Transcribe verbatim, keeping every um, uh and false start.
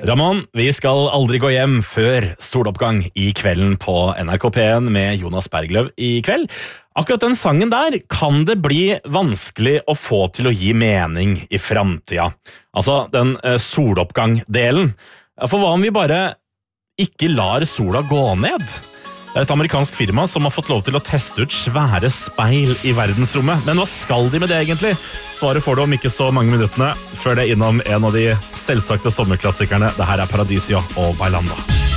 Ramon, vi skal aldri gå hjem før soloppgang i kvelden på N R K P en med Jonas Bergløv i kveld. Akkurat den sangen der kan det bli vanskelig å få til å gi mening i fremtida. Altså den eh, soloppgang-delen. For hva om vi bare ikke lar sola gå ned? Det er et amerikansk firma som har fått lov til å teste ut svære speil i verdensrommet. Men hva skal de med det egentlig? Svaret får du om ikke så mange minuttene, før det er innom en av de selvsagte sommerklassikerne. Det her er Paradisio og Bailando.